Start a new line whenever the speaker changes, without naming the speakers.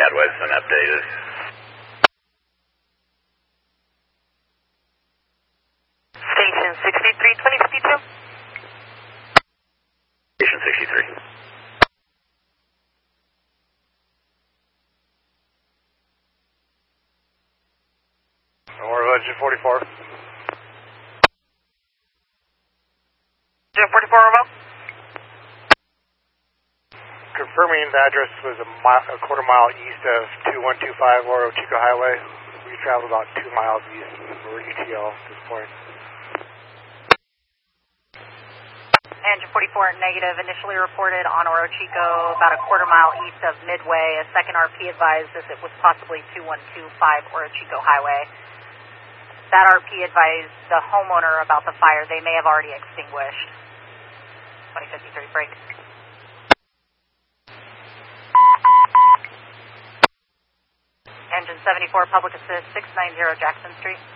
Cadway's been updated.
Station 63, 2052.
Station 63.
Or Engine 44.
Engine 44, over.
Confirming the address was a quarter mile east of 2125 Oro Chico Highway. We traveled about 2 miles east. We're ETL at this point.
Engine 44, negative. Initially reported on Oro Chico, about a quarter mile east of Midway. A second RP advised us it was possibly 2125 Oro Chico Highway. That RP advised the homeowner about the fire. They may have already extinguished. 2053 break. Engine 74, public assist, 690 Jackson Street.